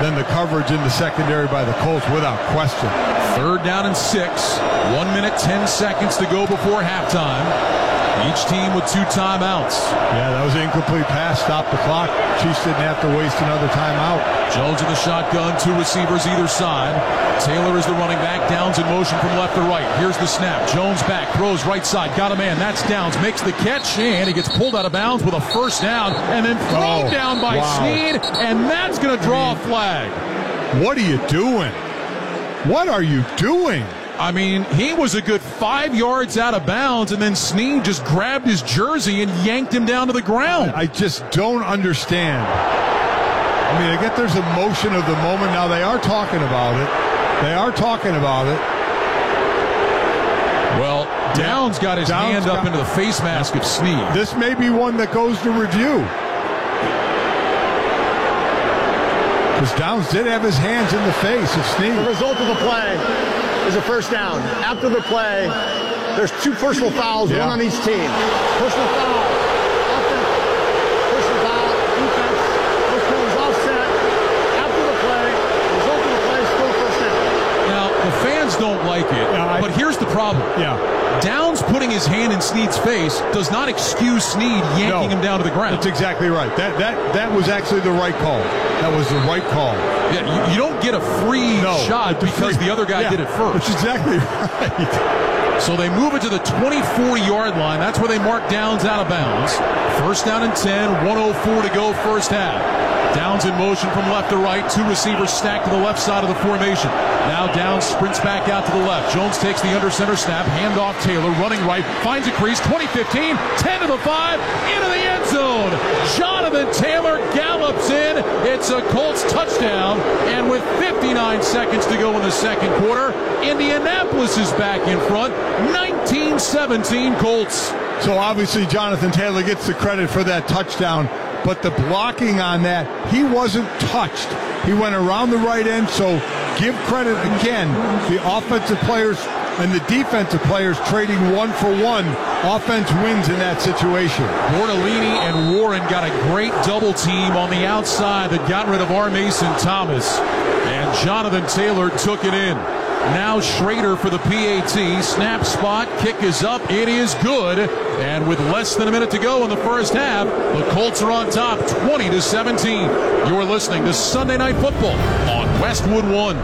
than the coverage in the secondary by the Colts, without question. 3rd down and 6. 1 minute, 10 seconds to go before halftime. Each team with 2 timeouts. Yeah, that was an incomplete pass. Stop the clock. Chiefs didn't have to waste another timeout. Jones in the shotgun, 2 receivers either side. Taylor is the running back. Downs in motion from left to right. Here's the snap. Jones back, throws right side. Got a man. That's Downs. Makes the catch, and he gets pulled out of bounds with a first down, and then thrown down by Snead, and that's going to draw a flag. What are you doing? What are you doing? I mean, he was a good 5 yards out of bounds, and then Snead just grabbed his jersey and yanked him down to the ground. I just don't understand. I mean, I get there's emotion of the moment. Now, they are talking about it. Well, Downs got his hand up into the face mask of Snead. This may be one that goes to review. Because Downs did have his hands in the face of Snead. The result of the play is a first down. After the play, there's 2 personal fouls, one on each team. Personal foul, offense, personal foul, defense, those penalties offset. After the play, the result of the play is still first down. Now, the fans don't like it, but here's the problem. Downs putting his hand in Snead's face does not excuse Snead yanking him down to the ground. That's exactly right. That was actually the right call. That was the right call. Yeah, you don't get a free shot because the other guy did it first. That's exactly right. So they move it to the 24-yard line. That's where they mark Downs out of bounds. First down and 10, 1:04 to go first half. Downs in motion from left to right. 2 receivers stacked to the left side of the formation. Now Downs sprints back out to the left. Jones takes the under center snap. Handoff Taylor, running right. Finds a crease. 20-15. 10 to the 5. Into the end zone. Jonathan Taylor gallops in. It's a Colts touchdown. And with 59 seconds to go in the second quarter, Indianapolis is back in front. 19-17 Colts. So obviously Jonathan Taylor gets the credit for that touchdown. But the blocking on that, he wasn't touched. He went around the right end, so give credit again. The offensive players and the defensive players trading 1-for-1. Offense wins in that situation. Bortolini and Warren got a great double team on the outside that got rid of R. Mason Thomas. And Jonathan Taylor took it in. Now Schrader for the PAT. Snap spot. Kick is up. It is good. And with less than a minute to go in the first half, the Colts are on top 20-17. You're listening to Sunday Night Football on Westwood One.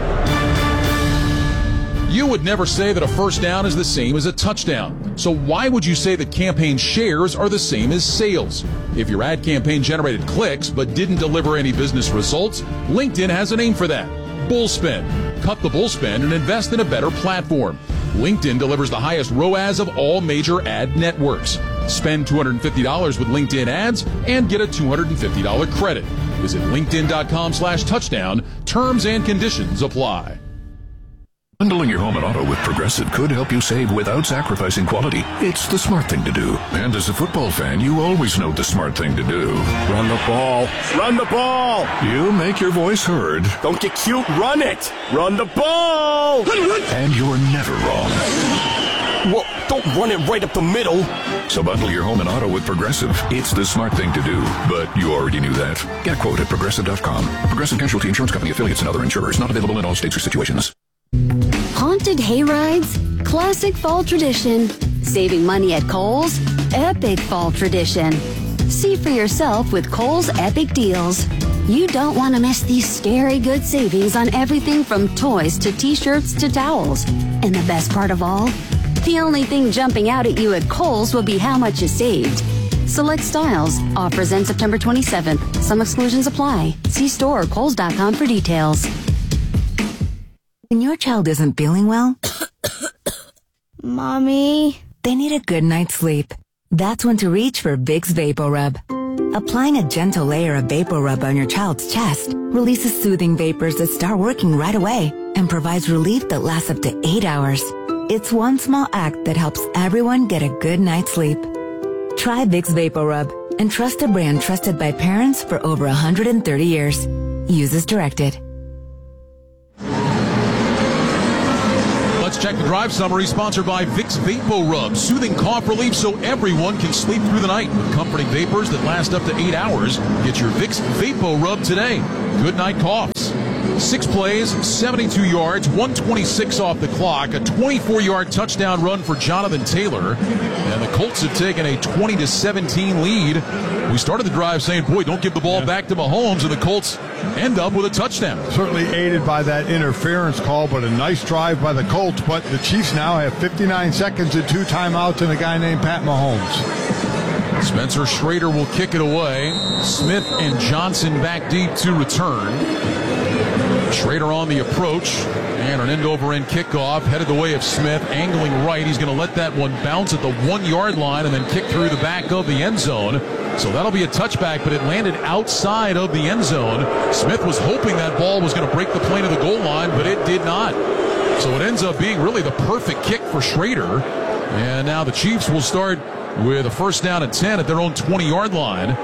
You would never say that a first down is the same as a touchdown. So why would you say that campaign shares are the same as sales? If your ad campaign generated clicks but didn't deliver any business results, LinkedIn has a name for that. Bullspend. Cut the bullspend and invest in a better platform. LinkedIn delivers the highest ROAS of all major ad networks. Spend $250 with LinkedIn ads and get a $250 credit. Visit linkedin.com/touchdown. Terms and conditions apply. Bundling your home and auto with Progressive could help you save without sacrificing quality. It's the smart thing to do. And as a football fan, you always know the smart thing to do. Run the ball. Run the ball. You make your voice heard. Don't get cute. Run it. Run the ball. And you're never wrong. Well, don't run it right up the middle. So bundle your home and auto with Progressive. It's the smart thing to do. But you already knew that. Get a quote at Progressive.com. Progressive Casualty Insurance Company affiliates and other insurers. Not available in all states or situations. Haunted hayrides, classic fall tradition. Saving money at Kohl's, epic fall tradition. See for yourself with Kohl's Epic Deals. You don't want to miss these scary good savings on everything from toys to t-shirts to towels. And the best part of all? The only thing jumping out at you at Kohl's will be how much you saved. Select styles. Offers end September 27th. Some exclusions apply. See store or Kohls.com for details. When your child isn't feeling well, Mommy, they need a good night's sleep. That's when to reach for Vicks VapoRub. Applying a gentle layer of VapoRub on your child's chest releases soothing vapors that start working right away and provides relief that lasts up to 8 hours. It's one small act that helps everyone get a good night's sleep. Try Vicks VapoRub and trust a brand trusted by parents for over 130 years. Use as directed. Let's check the drive summary, sponsored by Vicks VapoRub. Soothing cough relief so everyone can sleep through the night with comforting vapors that last up to 8 hours. Get your Vicks VapoRub today. Good night coughs. 6 plays, 72 yards, 126 off the clock, a 24-yard touchdown run for Jonathan Taylor, and the Colts have taken a 20-17 lead. We started the drive saying, boy, don't give the ball back to Mahomes, and the Colts end up with a touchdown. Certainly aided by that interference call, but a nice drive by the Colts. But the Chiefs now have 59 seconds and 2 timeouts and a guy named Pat Mahomes. Spencer Schrader will kick it away. Smith and Johnson back deep to return. Schrader on the approach, and an end-over-end kickoff headed the way of Smith, angling right. He's going to let that one bounce at the 1-yard line and then kick through the back of the end zone. So that'll be a touchback, but it landed outside of the end zone. Smith was hoping that ball was going to break the plane of the goal line, but it did not. So it ends up being really the perfect kick for Schrader. And now the Chiefs will start with a first down and 10 at their own 20-yard line.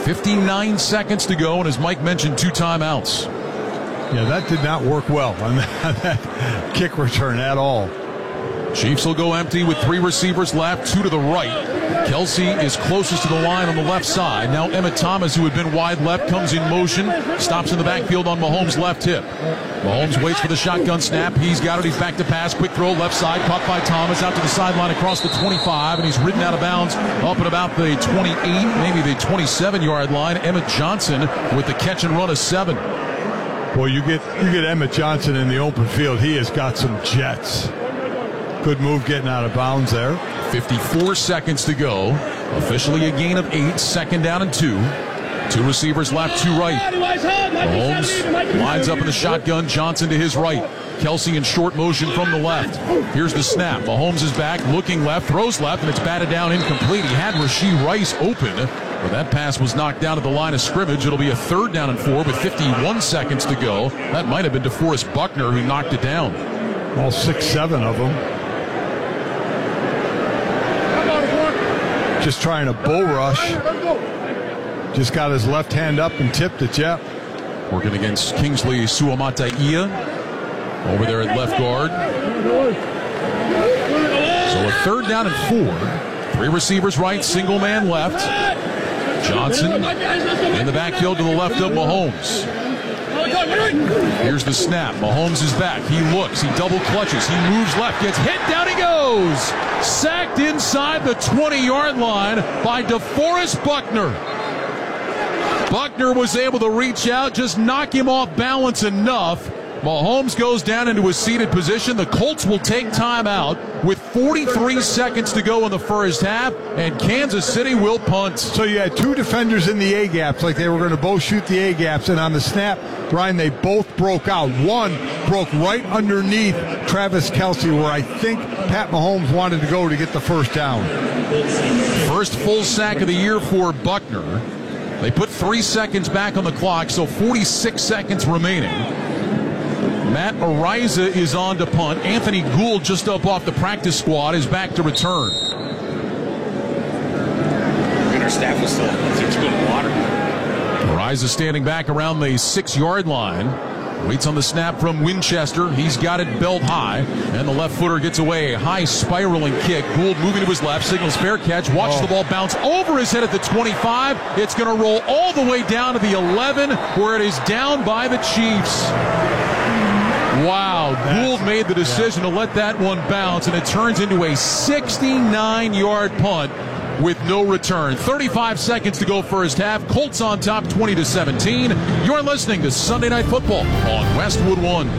59 seconds to go, and as Mike mentioned, 2 timeouts. Yeah, that did not work well on that kick return at all. Chiefs will go empty with 3 receivers left, 2 to the right. Kelsey is closest to the line on the left side. Now Emmett Thomas, who had been wide left, comes in motion, stops in the backfield on Mahomes' left hip. Mahomes waits for the shotgun snap. He's got it. He's back to pass. Quick throw left side, caught by Thomas, out to the sideline across the 25, and he's ridden out of bounds up at about the 28, maybe the 27-yard line. Emmett Johnson with the catch and run of 7. Well, you get Emmett Johnson in the open field. He has got some jets. Good move getting out of bounds there. 54 seconds to go. Officially a gain of 8. Second down and 2. 2 receivers left, 2 right. Mahomes lines up in the shotgun. Johnson to his right. Kelsey in short motion from the left. Here's the snap. Mahomes is back, looking left, throws left, and it's batted down incomplete. He had Rashee Rice open, but that pass was knocked down at the line of scrimmage. It'll be a third down and 4 with 51 seconds to go. That might have been DeForest Buckner who knocked it down. All 6-7 of them. Just trying a bull rush. Just got his left hand up and tipped it, yeah. Working against Kingsley Suamataia over there at left guard. So a third down and 4. 3 receivers right, single man left. Johnson in the backfield to the left of Mahomes. Here's the snap. Mahomes is back. He looks. He double clutches. He moves left. Gets hit. Down he goes. Sacked inside the 20-yard line by DeForest Buckner. Buckner was able to reach out, just knock him off balance enough. Mahomes goes down into a seated position. The Colts will take time out with 43 seconds to go in the first half, and Kansas City will punt. So you had 2 defenders in the A-gaps, like they were going to both shoot the A-gaps, and on the snap, Brian, they both broke out. One broke right underneath Travis Kelsey, where I think Pat Mahomes wanted to go to get the first down. First full sack of the year for Buckner. They put 3 seconds back on the clock, so 46 seconds remaining. Matt Ariza is on to punt. Anthony Gould, just up off the practice squad, is back to return. Our staff was still too good water. Ariza standing back around the 6-yard line. Waits on the snap from Winchester. He's got it belt high, and the left footer gets away. A high spiraling kick. Gould moving to his left, signals fair catch. Watch the ball bounce over his head at the 25. It's going to roll all the way down to the 11, where it is down by the Chiefs. Wow, Gould made the decision to let that one bounce, and it turns into a 69-yard punt with no return. 35 seconds to go first half. Colts on top 20-17. You're listening to Sunday Night Football on Westwood One.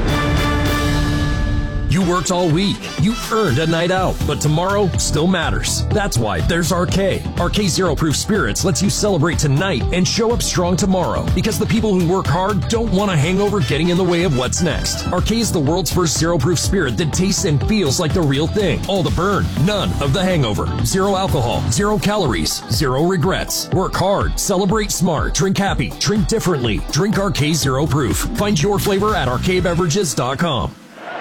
You worked all week. You earned a night out, but tomorrow still matters. That's why there's RK. RK Zero Proof Spirits lets you celebrate tonight and show up strong tomorrow, because the people who work hard don't want a hangover getting in the way of what's next. RK is the world's first zero proof spirit that tastes and feels like the real thing. All the burn, none of the hangover. Zero alcohol, 0 calories, 0 regrets. Work hard, celebrate smart, drink happy, drink differently. Drink RK Zero Proof. Find your flavor at rkbeverages.com.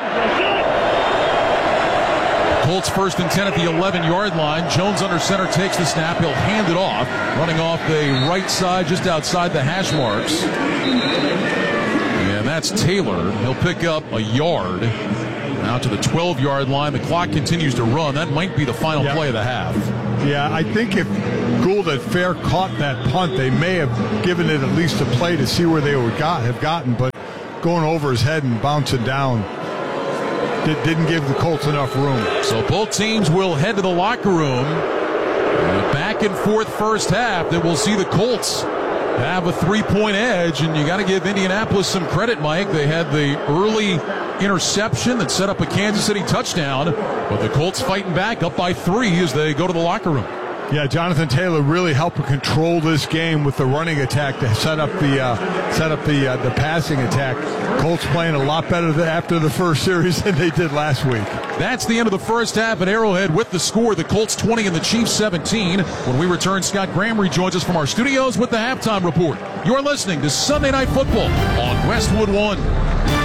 Colts first and 10 at the 11-yard line. Jones under center takes the snap. He'll hand it off. Running off the right side just outside the hash marks. And that's Taylor. He'll pick up a yard. Out to the 12-yard line. The clock continues to run. That might be the final play of the half. Yeah, I think if Gould had fair caught that punt, they may have given it at least a play to see where they would have gotten. But going over his head and bouncing down. Didn't give the Colts enough room. So both teams will head to the locker room. In a back and forth first half that we'll see the Colts have a 3-point edge, and you got to give Indianapolis some credit, Mike. They had the early interception that set up a Kansas City touchdown, but the Colts fighting back up by 3 as they go to the locker room. Yeah, Jonathan Taylor really helped control this game with the running attack to set up the passing attack. Colts playing a lot better after the first series than they did last week. That's the end of the first half at Arrowhead with the score. The Colts 20 and the Chiefs 17. When we return, Scott Graham rejoins us from our studios with the halftime report. You're listening to Sunday Night Football on Westwood One.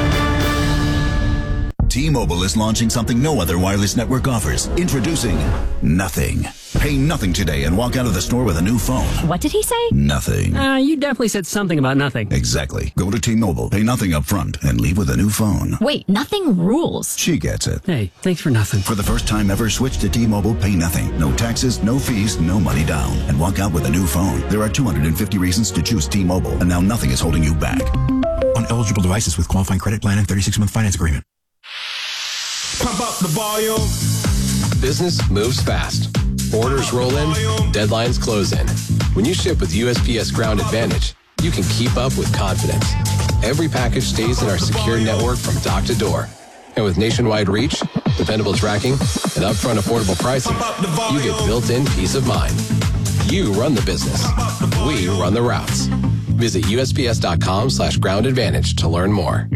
T-Mobile is launching something no other wireless network offers. Introducing Nothing. Pay nothing today and walk out of the store with a new phone. What did he say? Nothing. You definitely said something about nothing. Exactly. Go to T-Mobile, pay nothing up front, and leave with a new phone. Wait, nothing rules. She gets it. Hey, thanks for nothing. For the first time ever, switch to T-Mobile, pay nothing. No taxes, no fees, no money down. And walk out with a new phone. There are 250 reasons to choose T-Mobile, and now nothing is holding you back. On eligible devices with qualifying credit plan and 36-month finance agreement. Pump up the volume. Business moves fast. Orders roll in, deadlines close in. When you ship with USPS Ground Advantage, you can keep up with confidence. Every package stays in our secure network from dock to door. And with nationwide reach, dependable tracking, and upfront affordable pricing, you get built-in peace of mind. You run the business. We run the routes. Visit USPS.com/Ground Advantage to learn more.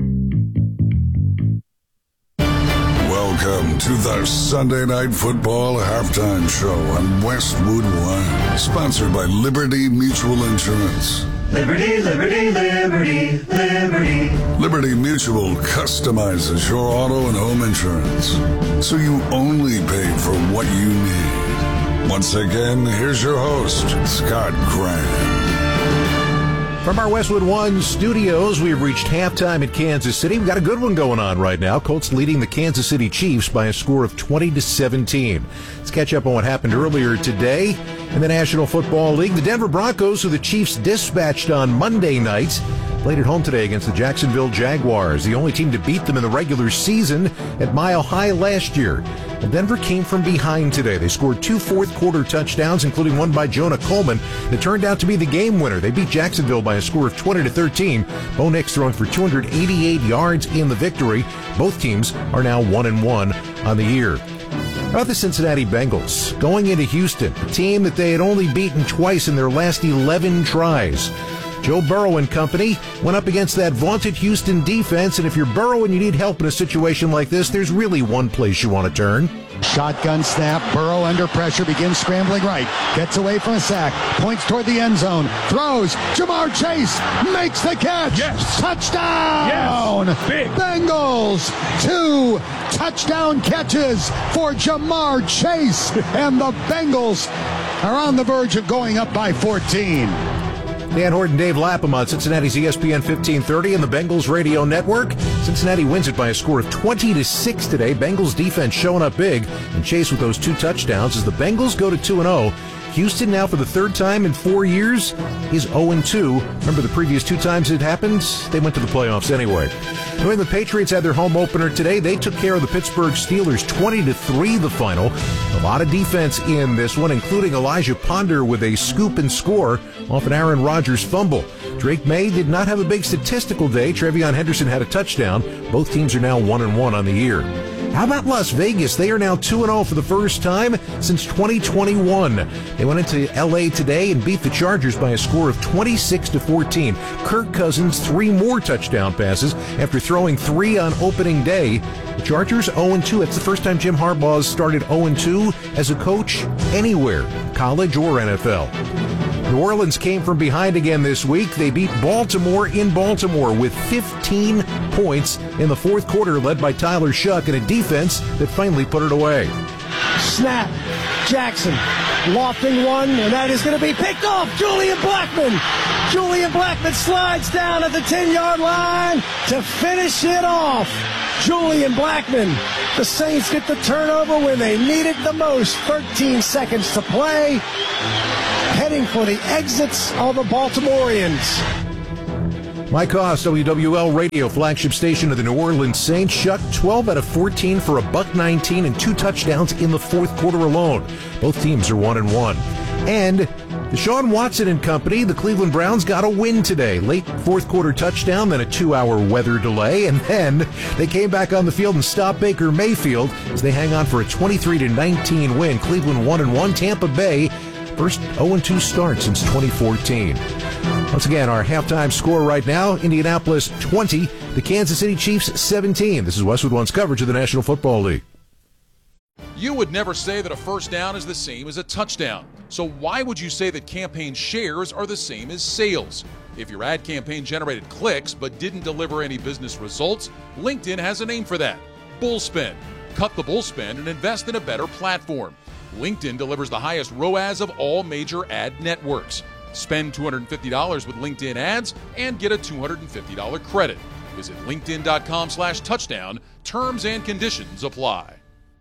Welcome to the Sunday Night Football Halftime Show on Westwood One, sponsored by Liberty Mutual Insurance. Liberty, liberty, liberty, liberty. Liberty Mutual customizes your auto and home insurance, so you only pay for what you need. Once again, here's your host, Scott Graham. From our Westwood One studios, we've reached halftime at Kansas City. We've got a good one going on right now. Colts leading the Kansas City Chiefs by a score of 20-17. Let's catch up on what happened earlier today in the National Football League. The Denver Broncos, who the Chiefs dispatched on Monday night, played at home today against the Jacksonville Jaguars, the only team to beat them in the regular season at Mile High last year. Well, Denver came from behind today. They scored 2 fourth-quarter touchdowns, including one by Jonah Coleman, that turned out to be the game winner. They beat Jacksonville by a score of 20-13. Bo Nix throwing for 288 yards in the victory. Both teams are now 1-1 on the year. About the Cincinnati Bengals, going into Houston, a team that they had only beaten twice in their last 11 tries. Joe Burrow and company went up against that vaunted Houston defense, and if you're Burrow and you need help in a situation like this, there's really one place you want to turn. Shotgun snap, Burrow under pressure, begins scrambling right, gets away from a sack, points toward the end zone, throws, Jamar Chase makes the catch! Yes! Touchdown! Yes! Big! Bengals, 2 touchdown catches for Jamar Chase, and the Bengals are on the verge of going up by 14. Dan Horton, Dave Lapham on Cincinnati's ESPN 1530 and the Bengals Radio Network. Cincinnati wins it by a score of 20-6 today. Bengals defense showing up big, and Chase with those 2 touchdowns as the Bengals go to 2-0. Houston now for the 3rd time in 4 years is 0-2. Remember the previous 2 times it happened, they went to the playoffs anyway. New England Patriots had their home opener today. They took care of the Pittsburgh Steelers 20-3 the final. A lot of defense in this one, including Elijah Ponder with a scoop and score off an Aaron Rodgers fumble. Drake May did not have a big statistical day. Trevion Henderson had a touchdown. Both teams are now 1-1 on the year. How about Las Vegas? They are now 2-0 for the first time since 2021. They went into L.A. today and beat the Chargers by a score of 26-14. Kirk Cousins 3 more touchdown passes after throwing 3 on opening day. The Chargers 0-2. It's the first time Jim Harbaugh's started 0-2 as a coach anywhere, college or NFL. New Orleans came from behind again this week. They beat Baltimore in Baltimore with 15 points in the 4th quarter, led by Tyler Shuck and a defense that finally put it away. Snap. Jackson lofting one, and that is going to be picked off. Julian Blackmon slides down at the 10-yard line to finish it off. Julian Blackmon. The Saints get the turnover when they need it the most. 13 seconds to play. Heading for the exits of the Baltimoreans. Mike Haas, WWL Radio, flagship station of the New Orleans Saints. Chuck, 12 out of 14 for $119 and 2 touchdowns in the fourth quarter alone. Both teams are 1-1. And Deshaun Watson and company, the Cleveland Browns, got a win today. Late fourth quarter touchdown, then a 2-hour weather delay, and then they came back on the field and stopped Baker Mayfield as they hang on for a 23-19 win. Cleveland 1-1. Tampa Bay, first 0-2 start since 2014. Once again, our halftime score right now, Indianapolis 20, the Kansas City Chiefs 17. This is Westwood One's coverage of the National Football League. You would never say that a first down is the same as a touchdown. So why would you say that campaign shares are the same as sales? If your ad campaign generated clicks but didn't deliver any business results, LinkedIn has a name for that: Bullspend. Cut the bullspend and invest in a better platform. LinkedIn delivers the highest ROAS of all major ad networks. Spend $250 with LinkedIn ads and get a $250 credit. Visit linkedin.com/touchdown. Terms and conditions apply.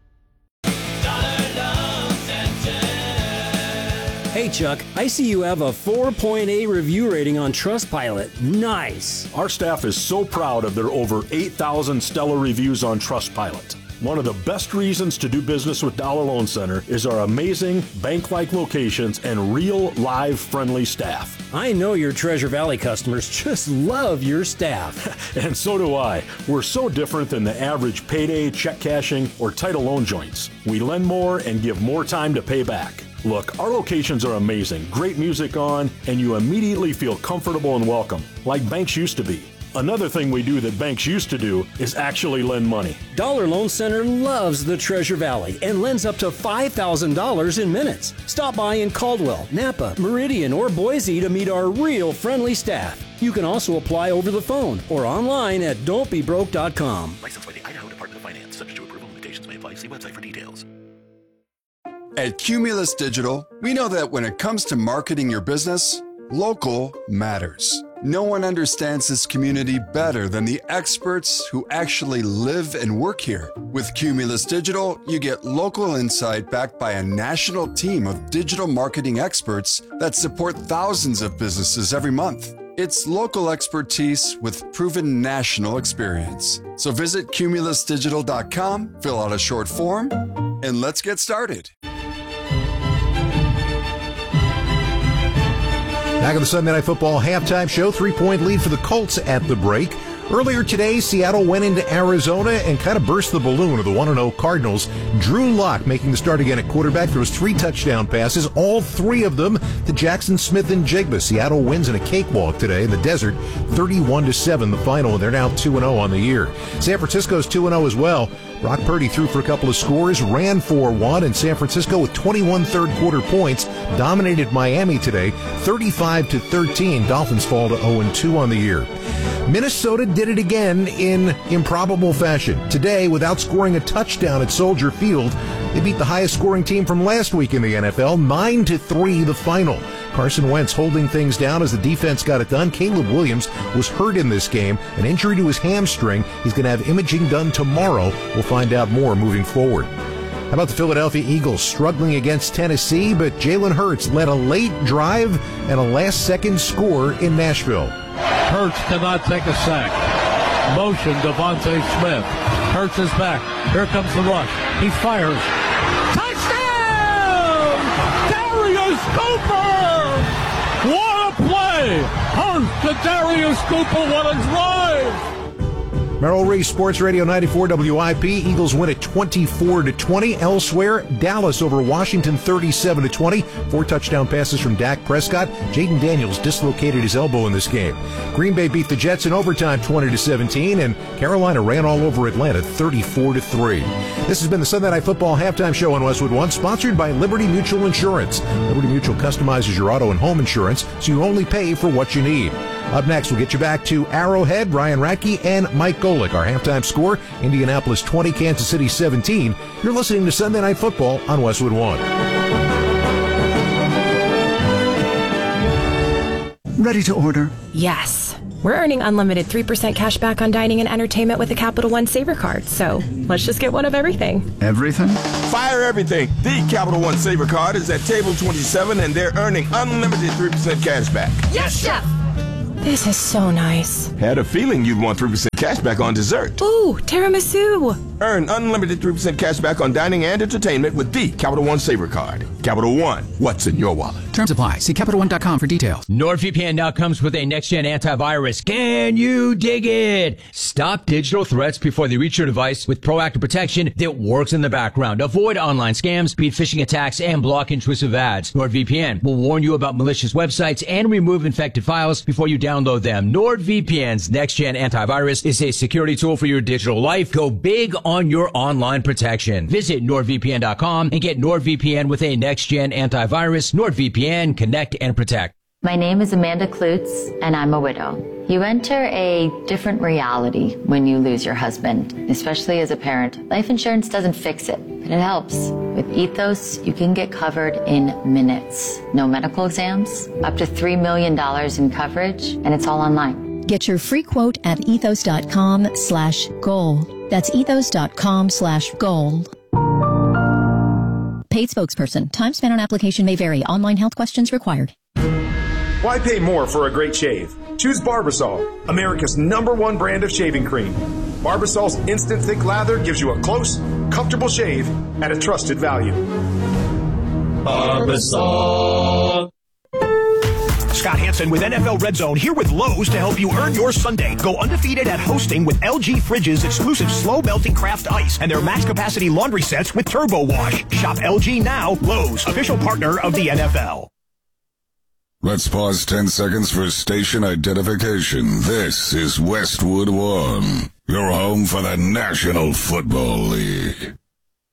Hey Chuck, I see you have a 4.8 review rating on Trustpilot. Nice. Our staff is so proud of their over 8,000 stellar reviews on Trustpilot. One of the best reasons to do business with Dollar Loan Center is our amazing bank-like locations and real, live, friendly staff. I know your Treasure Valley customers just love your staff. And so do I. We're so different than the average payday, check cashing, or title loan joints. We lend more and give more time to pay back. Look, our locations are amazing, great music on, and you immediately feel comfortable and welcome, like banks used to be. Another thing we do that banks used to do is actually lend money. Dollar Loan Center loves the Treasure Valley and lends up to $5,000 in minutes. Stop by in Caldwell, Napa, Meridian, or Boise to meet our real friendly staff. You can also apply over the phone or online at don'tbebroke.com. Licensed by the Idaho Department of Finance. Subject to approval. Limitations may apply. See website for details. At Cumulus Digital, we know that when it comes to marketing your business, local matters. No one understands this community better than the experts who actually live and work here. With Cumulus Digital, you get local insight backed by a national team of digital marketing experts that support thousands of businesses every month. It's local expertise with proven national experience. So visit cumulusdigital.com, fill out a short form, and let's get started. Back on the Sunday Night Football halftime show, 3-point lead for the Colts at the break. Earlier today, Seattle went into Arizona and kind of burst the balloon of the 1-0 Cardinals. Drew Lock making the start again at quarterback. Throws 3 touchdown passes, all 3 of them to Jackson Smith-Njigba. Seattle wins in a cakewalk today in the desert, 31-7 the final, and they're now 2-0 on the year. San Francisco's 2-0 as well. Brock Purdy threw for a couple of scores, ran for 1, and San Francisco with 21 third-quarter points dominated Miami today, 35-13. Dolphins fall to 0-2 on the year. Minnesota did it again in improbable fashion. Today, without scoring a touchdown at Soldier Field, they beat the highest-scoring team from last week in the NFL, 9-3 the final. Carson Wentz holding things down as the defense got it done. Caleb Williams was hurt in this game, an injury to his hamstring. He's going to have imaging done tomorrow. We'll find out more moving forward. How about the Philadelphia Eagles struggling against Tennessee, but Jalen Hurts led a late drive and a last-second score in Nashville. Hurts cannot take a sack. Motion, Devontae Smith. Hurts is back. Here comes the rush. He fires. Touchdown! Darius Cooper! What a play! Hurts to Darius Cooper. What a drive! Merrill Reese Sports Radio 94 WIP. Eagles win at 24-20. Elsewhere, Dallas over Washington 37-20. 4 touchdown passes from Dak Prescott. Jaden Daniels dislocated his elbow in this game. Green Bay beat the Jets in overtime 20-17, and Carolina ran all over Atlanta 34-3. This has been the Sunday Night Football halftime show on Westwood One, sponsored by Liberty Mutual Insurance. Liberty Mutual customizes your auto and home insurance, so you only pay for what you need. Up next, we'll get you back to Arrowhead, Ryan Radke, and Mike Golick. Our halftime score, Indianapolis 20, Kansas City 17. You're listening to Sunday Night Football on Westwood One. Ready to order? Yes. We're earning unlimited 3% cash back on dining and entertainment with a Capital One Saver card, so let's just get one of everything. Everything? Fire everything. The Capital One Saver card is at table 27, and they're earning unlimited 3% cash back. Yes, Chef! This is so nice. Had a feeling you'd want 3% cash back on dessert. Ooh, tiramisu. Earn unlimited 3% cash back on dining and entertainment with the Capital One Saver Card. Capital One, what's in your wallet? Terms apply. See CapitalOne.com for details. NordVPN now comes with a next-gen antivirus. Can you dig it? Stop digital threats before they reach your device with proactive protection that works in the background. Avoid online scams, beat phishing attacks, and block intrusive ads. NordVPN will warn you about malicious websites and remove infected files before you download them. NordVPN's next-gen antivirus is a security tool for your digital life. Go big on your online protection. Visit NordVPN.com and get NordVPN with a next-gen antivirus. NordVPN, connect and protect. My name is Amanda Klutz, and I'm a widow. You enter a different reality when you lose your husband, especially as a parent. Life insurance doesn't fix it, but it helps. With Ethos, you can get covered in minutes. No medical exams, up to $3 million in coverage, and it's all online. Get your free quote at ethos.com/goal. That's ethos.com/goal. Paid spokesperson. Time spent on application may vary. Online health questions required. Why pay more for a great shave? Choose Barbasol, America's #1 brand of shaving cream. Barbasol's instant thick lather gives you a close, comfortable shave at a trusted value. Barbasol. Scott Hansen with NFL Red Zone here with Lowe's to help you earn your Sunday. Go undefeated at hosting with LG Fridge's exclusive slow melting craft ice and their max capacity laundry sets with Turbo Wash. Shop LG now. Lowe's, official partner of the NFL. Let's pause 10 seconds for station identification. This is Westwood One, your home for the National Football League.